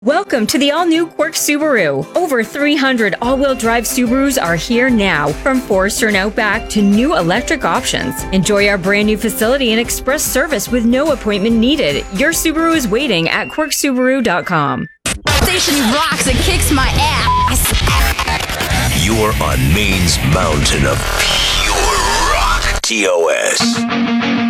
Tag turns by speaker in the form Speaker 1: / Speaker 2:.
Speaker 1: Welcome to the all-new Quirk Subaru. Over 300 all-wheel drive Subarus are here now, from Forester and Outback to new electric options. Enjoy our brand new facility and express service with no appointment needed. Your Subaru is waiting at quirksubaru.com.
Speaker 2: Station rocks and kicks my ass.
Speaker 3: You're on Maine's mountain of pure rock. TOS.